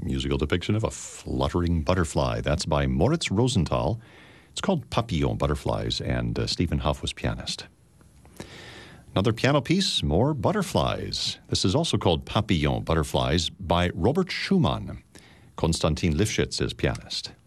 musical depiction of a fluttering butterfly. That's by Moritz Rosenthal. It's called Papillon Butterflies, and Stephen Huff was pianist. Another piano piece, more butterflies. This is also called Papillon Butterflies by Robert Schumann. Konstantin Lifshitz is pianist.